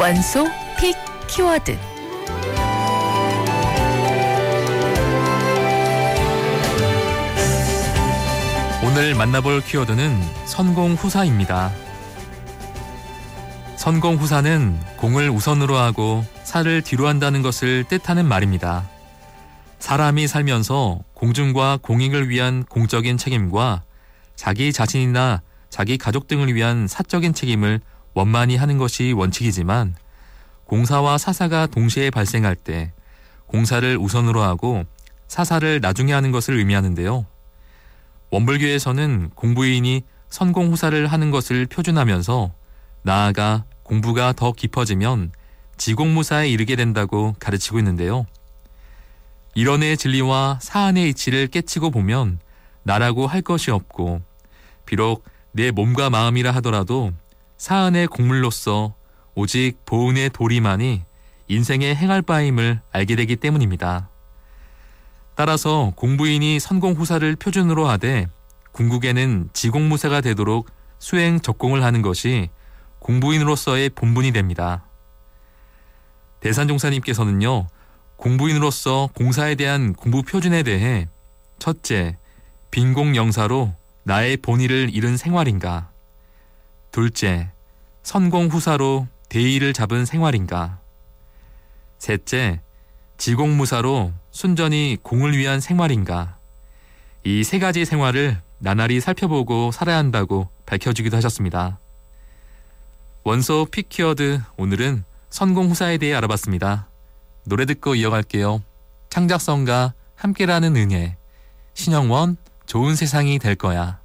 원소 픽 키워드. 오늘 만나볼 키워드는 선공후사입니다. 선공후사는 공을 우선으로 하고 사를 뒤로 한다는 것을 뜻하는 말입니다. 사람이 살면서 공중과 공익을 위한 공적인 책임과 자기 자신이나 자기 가족 등을 위한 사적인 책임을 원만히 하는 것이 원칙이지만 공사와 사사가 동시에 발생할 때 공사를 우선으로 하고 사사를 나중에 하는 것을 의미하는데요. 원불교에서는 공부인이 선공후사를 하는 것을 표준하면서 나아가 공부가 더 깊어지면 지공무사에 이르게 된다고 가르치고 있는데요. 일원의 진리와 사안의 이치를 깨치고 보면 나라고 할 것이 없고 비록 내 몸과 마음이라 하더라도 사안의 공물로서 오직 보은의 도리만이 인생의 행할 바임을 알게 되기 때문입니다. 따라서 공부인이 선공후사를 표준으로 하되 궁극에는 지공무사가 되도록 수행 적공을 하는 것이 공부인으로서의 본분이 됩니다. 대산종사님께서는요, 공부인으로서 공사에 대한 공부 표준에 대해 첫째, 빈공영사로 나의 본의를 잃은 생활인가? 둘째, 선공후사로 대의를 잡은 생활인가? 셋째, 지공무사로 순전히 공을 위한 생활인가? 이 세 가지 생활을 나날이 살펴보고 살아야 한다고 밝혀주기도 하셨습니다. 원소 픽 키워드, 오늘은 선공후사에 대해 알아봤습니다. 노래 듣고 이어갈게요. 창작성과 함께라는 은혜, 신영원, 좋은 세상이 될 거야.